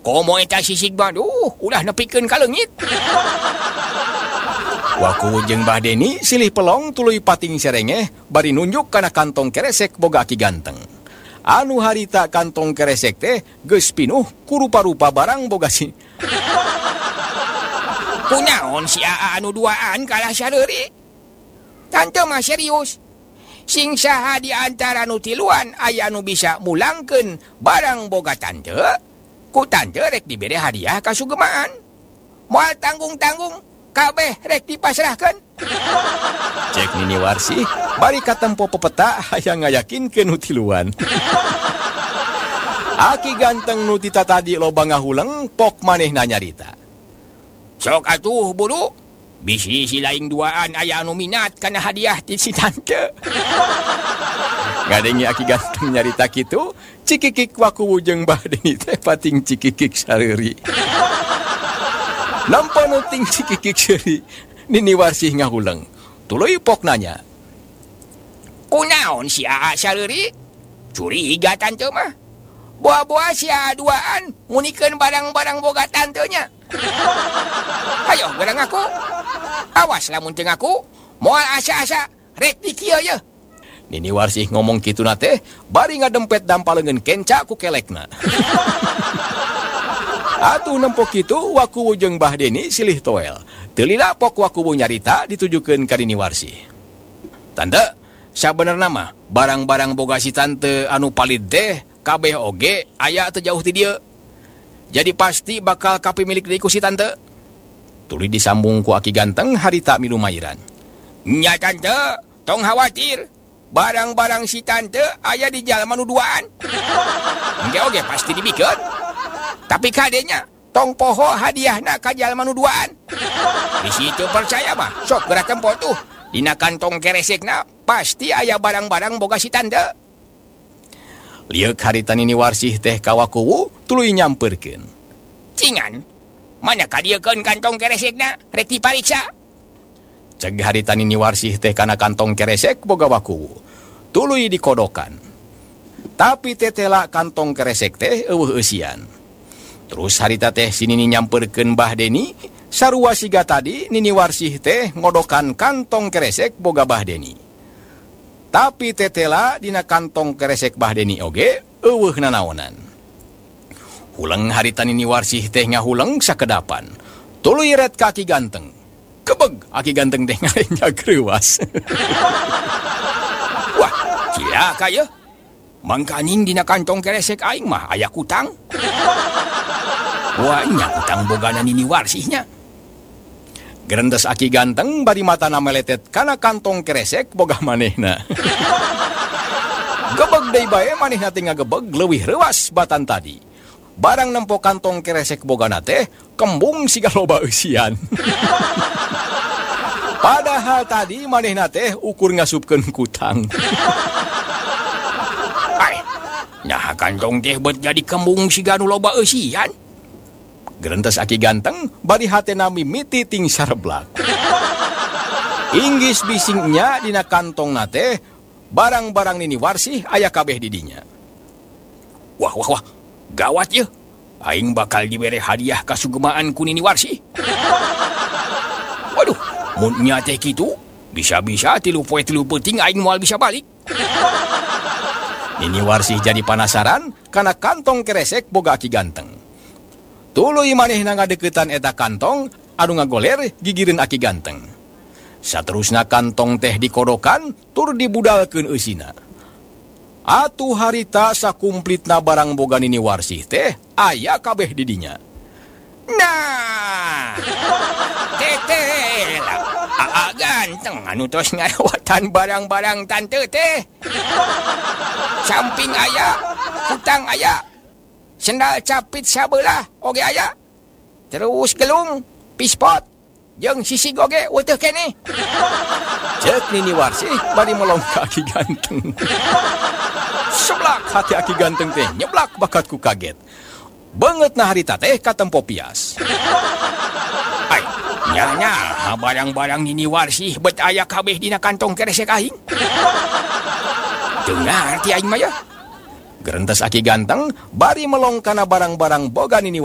komo eta sisig baduh, ulah nepikeun ka leungit. Waku jeung Mbah Deni silih pelong tuluy pating serengeh bari nunjuk kana kantong keresek boga Aki Ganteng. Anu harita kantong keresek teh geus pinuh ku rupa-rupa barang boga si. Kunaon si Aa anu duaan kalah sareuri? Tante mah serius. Sing saha di antara nu tiluan aya anu bisa mulangkeun barang boga tante, ku tante rek dibere hadiah ka sugemaan. Moal tanggung-tanggung kabeh rek dipasrahkeun. Cek Nini Warsih bari katempo pepeta hayang ngayakinkeun nu tiluan. Aki Ganteng nu tita tadi loba ngahuleng pok manehna nyarita. Sok atuh buru. Bisi si laing duaan aya anu minat kana hadiah ti si tante. Ngadengi Aki Ganteng nyarita kitu, cikikik waku jeung Mbah Deni teh pating cikikik sareuri. Nampa nuting cikikik seuri, Nini Warsih ngahuleng. Tuluy pok nanya. Kunaon si Aa sareuri? Curiga tante mah. Buah-buah si Aa duaan ngunikeun barang-barang boga tantenya. Hayo gerang aku. Awas lamun teu ngaku, moal asa-asa rek di kieu ye. Nini Warsih ngomong kitu na teh bari ngadempet dampaleungeun kenca ku kelekna. Atuh nempo kitu waku jeung Mbah Deni silih toel. Teu lila pok waku nyarita ditujukeun ka Nini Warsih. Tante, sabenerna mah barang-barang boga si tante anu palit teh kabeh oge aya teu jauh ti dieu. Jadi pasti bakal kapimilik deui ku si tante. Tuluy disambung ku Aki Ganteng harita milu mairan. Nya tante, tong khawatir. Barang-barang si tante aya di jalma nu duaan. Engke oge pasti dibikeun. Tapi kadenya tong poho hadiahna ka jalma nu duaan. Bisi teu percaya mah, sok geura tempo tuh. Dina kantong keresekna pasti aya barang-barang boga si tante. Lieuk harita Nini Warsih teh ka wakuwu tuluy nyampeurkeun. Cingan, mana kadiekeun kantong keresekna rek dipariksa? Ceg harita Nini Warsih teh kana kantong keresek boga wakuwu. Tuluy dikodokan. Tapi tetela kantong keresek teh eueuh eusian. Terus harita teh si Nini nyampeurkeun Mbah Deni, sarua siga tadi Nini Warsih teh ngodokan kantong keresek boga Mbah Deni. Tapi tetela dina kantong keresek Mbah Deni oge eueuh nanaonan. Huleng harita Nini Warsih teh ngahuleng sakedapan. Tuluy ret ka Aki Ganteng. Kebeg Aki Ganteng teh ngarenya greuwas. Wah, cilaka ye. Mangkaning dina kantong keresek aing mah aya kutang. Wah, nya kutang bogana Nini Warsihnya. Gerendes Aki Ganteng bari matana meletet kana kantong keresek boga manehna. Gebeg deui bae manehna teh ngagebeg leuwih reuwas batan tadi. Barang nempo kantong keresek bogana teh kembung siga loba eusian. Padahal tadi manehna teh ukur ngasupkeun kutang. Ai, nah kantong teh bet jadi kembung siga nu loba eusian. Gerentes Aki Ganteng bari hatena mimiti ting sareblak. Inggis bisingnya dina kantong nate barang-barang Nini Warsih aya kabeh di dinya. Wah, gawat ye. Aing bakal dibere hadiah ka sugemaan ku Nini Warsih. Waduh, mun nya teh kitu, bisa-bisa 3 poe 3 peuting aing moal bisa balik. Nini Warsih jadi penasaran kana kantong keresek boga Aki Ganteng. Tuluy manehna ngadeuketan eta kantong anu ngagoler gigireun Aki Ganteng. Saterusna kantong teh dikodokan tur dibudalkeun eusina. Atuh harita sakumplitna barang boga Nini Warsih teh aya kabeh di dinya. Nah, tetela Aa Ganteng anu tos ngarawatan barang-barang tante teh. Samping aya, kutang aya. Sendal capit sabelah oge aya. Terus gelung, pispot, jeung sisig oge weteuh keneh. Cek Nini Warsih bari melong ka Aki Ganteng. Seblak hati Aki Ganteng teh nyeblak bakat ku kaget. Bangetna harita teh katempo pias. Ai, nya barang-barang Nini Warsih bet aya kabeh dina kantong keresek aing. Teu ngarti aing mah ya. Gerentes Aki Ganteng bari melong kana barang-barang boga Nini